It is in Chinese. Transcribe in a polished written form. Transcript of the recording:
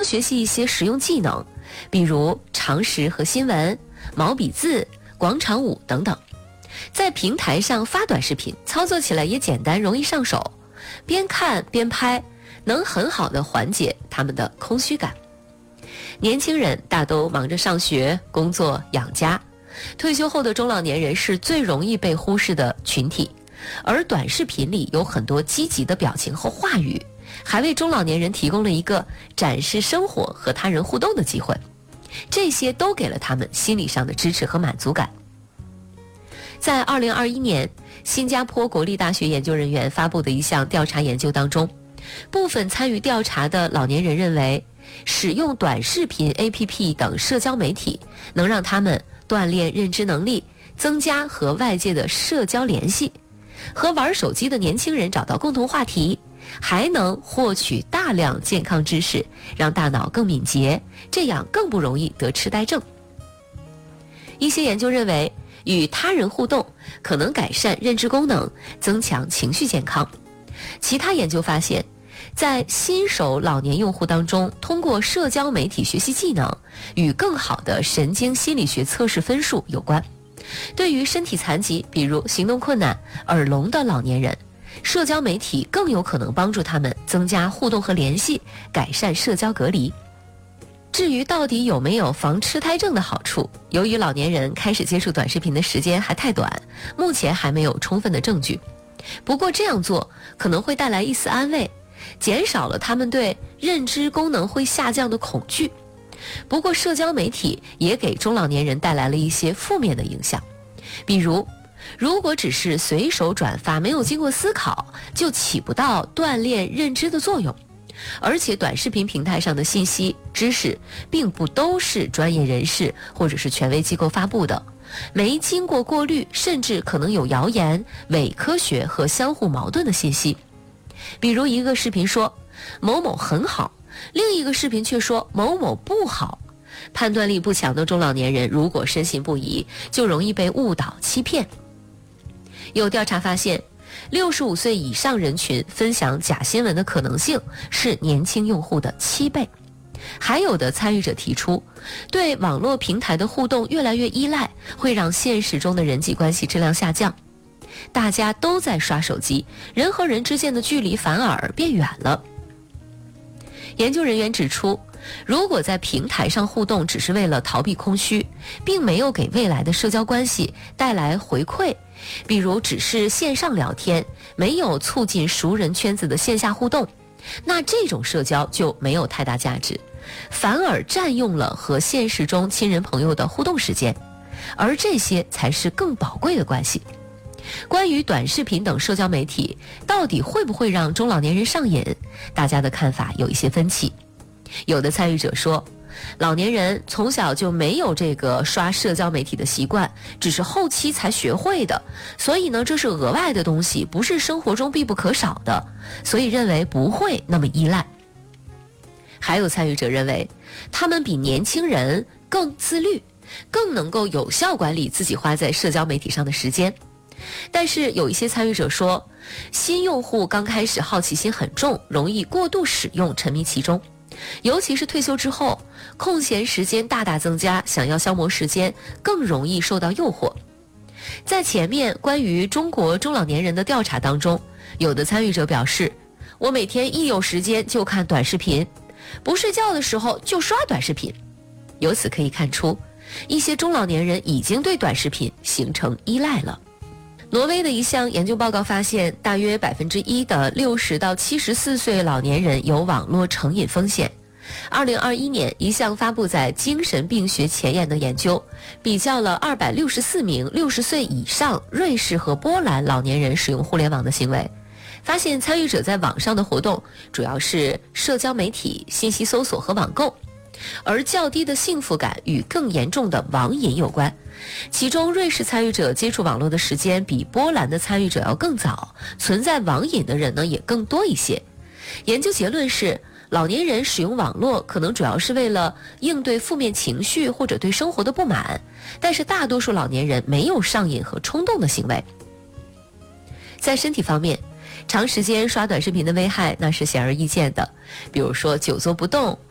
学习一些实用技能，比如常识和新闻、毛笔字、广场舞等等。在平台上发短视频，操作起来也简单，容易上手，边看边拍，能很好地缓解他们的空虚感。年轻人大都忙着上学、工作、养家，退休后的中老年人是最容易被忽视的群体，而短视频里有很多积极的表情和话语，还为中老年人提供了一个展示生活和他人互动的机会，这些都给了他们心理上的支持和满足感。在2021年，新加坡国立大学研究人员发布的一项调查研究当中，部分参与调查的老年人认为，使用短视频 APP 等社交媒体能让他们锻炼认知能力，增加和外界的社交联系，和玩手机的年轻人找到共同话题，还能获取大量健康知识，让大脑更敏捷，这样更不容易得痴呆症。一些研究认为，与他人互动可能改善认知功能，增强情绪健康。其他研究发现，在新手老年用户当中，通过社交媒体学习技能与更好的神经心理学测试分数有关。对于身体残疾，比如行动困难、耳聋的老年人，社交媒体更有可能帮助他们增加互动和联系，改善社交隔离。至于到底有没有防痴呆症的好处，由于老年人开始接触短视频的时间还太短，目前还没有充分的证据。不过这样做可能会带来一丝安慰，减少了他们对认知功能会下降的恐惧。不过社交媒体也给中老年人带来了一些负面的影响，比如如果只是随手转发，没有经过思考，就起不到锻炼认知的作用。而且短视频平台上的信息知识并不都是专业人士或者是权威机构发布的，没经过过滤，甚至可能有谣言、伪科学和相互矛盾的信息。比如一个视频说某某很好，另一个视频却说某某不好，判断力不强的中老年人如果深信不疑，就容易被误导欺骗。有调查发现，65岁以上人群分享假新闻的可能性是年轻用户的7倍。还有的参与者提出，对网络平台的互动越来越依赖，会让现实中的人际关系质量下降。大家都在刷手机，人和人之间的距离反而变远了。研究人员指出，如果在平台上互动只是为了逃避空虚，并没有给未来的社交关系带来回馈，比如只是线上聊天，没有促进熟人圈子的线下互动，那这种社交就没有太大价值，反而占用了和现实中亲人朋友的互动时间，而这些才是更宝贵的关系。关于短视频等社交媒体到底会不会让中老年人上瘾，大家的看法有一些分歧。有的参与者说，老年人从小就没有这个刷社交媒体的习惯，只是后期才学会的，所以呢，这是额外的东西，不是生活中必不可少的，所以认为不会那么依赖。还有参与者认为，他们比年轻人更自律，更能够有效管理自己花在社交媒体上的时间。但是有一些参与者说，新用户刚开始好奇心很重，容易过度使用，沉迷其中。尤其是退休之后，空闲时间大大增加，想要消磨时间，更容易受到诱惑。在前面关于中国中老年人的调查当中，有的参与者表示，我每天一有时间就看短视频，不睡觉的时候就刷短视频。由此可以看出，一些中老年人已经对短视频形成依赖了。挪威的一项研究报告发现，大约1%的60到74岁老年人有网络成瘾风险。2021年，一项发布在《精神病学前沿》的研究，比较了264名60岁以上瑞士和波兰老年人使用互联网的行为，发现参与者在网上的活动主要是社交媒体、信息搜索和网购，而较低的幸福感与更严重的网瘾有关。其中瑞士参与者接触网络的时间比波兰的参与者要更早，存在网瘾的人呢也更多一些。研究结论是，老年人使用网络可能主要是为了应对负面情绪或者对生活的不满，但是大多数老年人没有上瘾和冲动的行为。在身体方面，长时间刷短视频的危害那是显而易见的，比如说久坐不动、